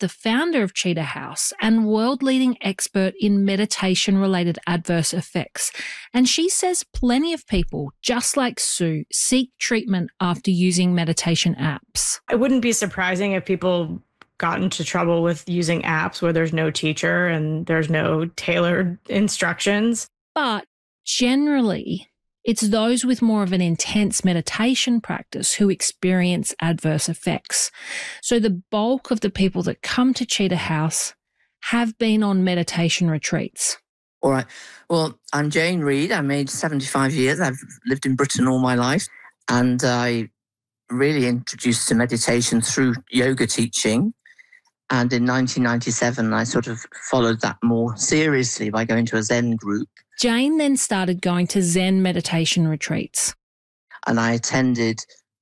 the founder of Cheetah House and world-leading expert in meditation-related adverse effects. And she says plenty of people, just like Sue, seek treatment after using meditation apps. It wouldn't be surprising if people got into trouble with using apps where there's no teacher and there's no tailored instructions. But generally, it's those with more of an intense meditation practice who experience adverse effects. So the bulk of the people that come to Cheetah House have been on meditation retreats. All right. Well, I'm Jane Reed. I'm aged 75 years. I've lived in Britain all my life. And I really introduced to meditation through yoga teaching. And in 1997, I sort of followed that more seriously by going to a Zen group. Jane then started going to Zen meditation retreats. And I attended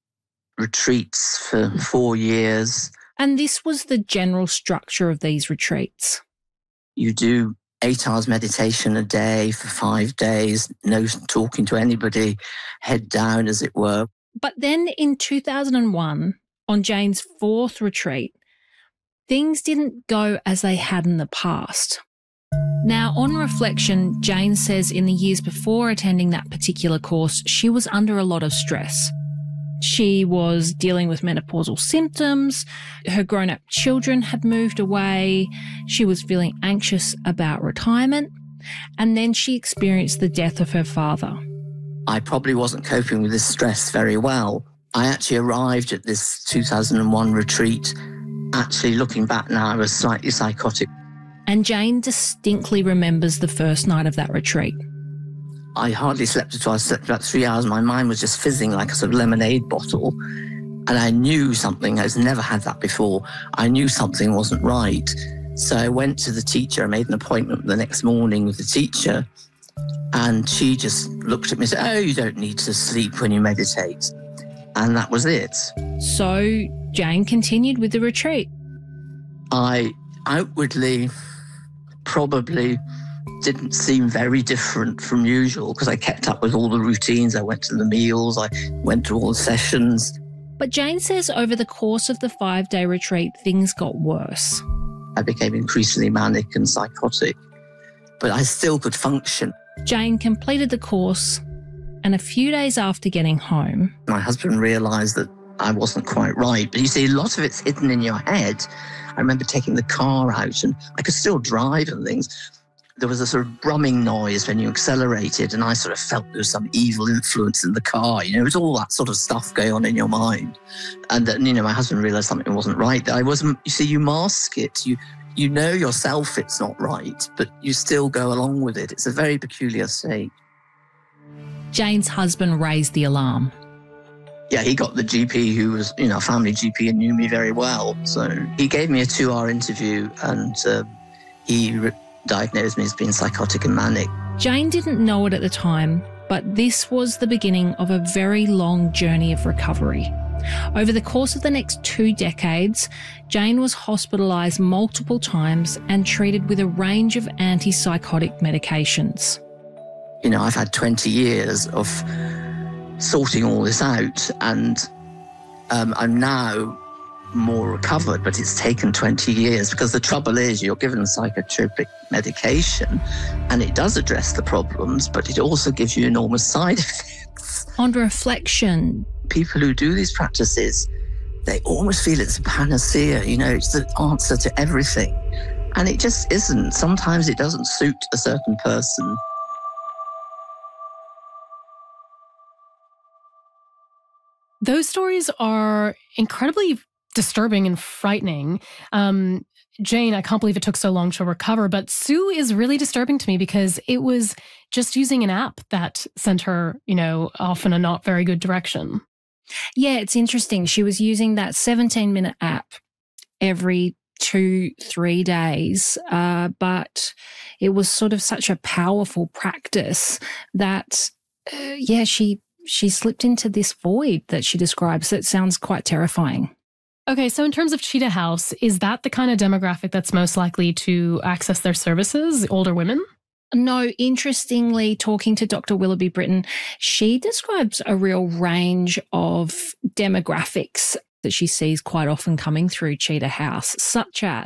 retreats for 4 years. And this was the general structure of these retreats. You do 8 hours meditation a day for 5 days, no talking to anybody, head down, as it were. But then in 2001, on Jane's 4th retreat, things didn't go as they had in the past. Now, on reflection, Jane says in the years before attending that particular course, she was under a lot of stress. She was dealing with menopausal symptoms, her grown-up children had moved away, she was feeling anxious about retirement, and then she experienced the death of her father. I probably wasn't coping with this stress very well. I actually arrived at this 2001 retreat. Actually, looking back now, I was slightly psychotic. And Jane distinctly remembers the first night of that retreat. I hardly slept at all. I slept about 3 hours. My mind was just fizzing like a sort of lemonade bottle. And I knew something. I'd never had that before. I knew something wasn't right. So I went to the teacher. I made an appointment the next morning with the teacher. And she just looked at me and said, "Oh, you don't need to sleep when you meditate." And that was it. So Jane continued with the retreat. I outwardly probably didn't seem very different from usual because I kept up with all the routines. I went to the meals, I went to all the sessions. But Jane says over the course of the 5-day retreat, things got worse. I became increasingly manic and psychotic, but I still could function. Jane completed the course, and a few days after getting home, my husband realised that I wasn't quite right. But you see, a lot of it's hidden in your head. I remember taking the car out and I could still drive and things. There was a sort of brumming noise when you accelerated, and I sort of felt there was some evil influence in the car. You know, it was all that sort of stuff going on in your mind. And then, my husband realised something wasn't right. That I wasn't, you see, you mask it. You know yourself it's not right, but you still go along with it. It's a very peculiar state. Jane's husband raised the alarm. Yeah, he got the GP who was, a family GP and knew me very well. So he gave me a 2-hour interview and he diagnosed me as being psychotic and manic. Jane didn't know it at the time, but this was the beginning of a very long journey of recovery. Over the course of the next 2 decades, Jane was hospitalised multiple times and treated with a range of antipsychotic medications. I've had 20 years of sorting all this out, and I'm now more recovered, but it's taken 20 years because the trouble is you're given psychotropic medication and it does address the problems, but it also gives you enormous side effects. On reflection, people who do these practices, they almost feel it's a panacea, it's the answer to everything. And it just isn't. Sometimes it doesn't suit a certain person. Those stories are incredibly disturbing and frightening. Jane, I can't believe it took so long to recover, but Sue is really disturbing to me because it was just using an app that sent her, off in a not very good direction. Yeah, it's interesting. She was using that 17-minute app every 2-3 days, but it was sort of such a powerful practice that, she slipped into this void that she describes that sounds quite terrifying. Okay, so in terms of Cheetah House, is that the kind of demographic that's most likely to access their services, older women? No, interestingly, talking to Dr. Willoughby Britton, she describes a real range of demographics that she sees quite often coming through Cheetah House, such as